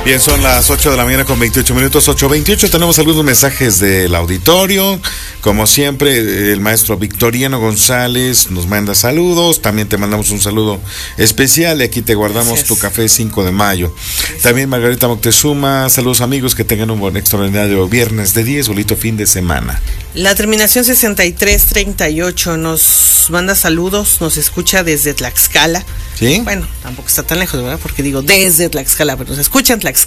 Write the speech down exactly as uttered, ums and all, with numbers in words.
Bien, son las ocho de la mañana con veintiocho minutos, ocho veintiocho. Tenemos algunos mensajes del auditorio. Como siempre, el maestro Victoriano González nos manda saludos. También te mandamos un saludo especial y aquí te guardamos Gracias. Tu café cinco de mayo. Gracias. También Margarita Moctezuma, saludos amigos, que tengan un buen extraordinario viernes de diez, bonito fin de semana. La terminación sesenta y tres treinta y ocho nos manda saludos, nos escucha desde Tlaxcala. ¿Sí? Bueno, tampoco está tan lejos, ¿verdad? Porque digo desde Tlaxcala, pero nos escuchan Tlaxcala.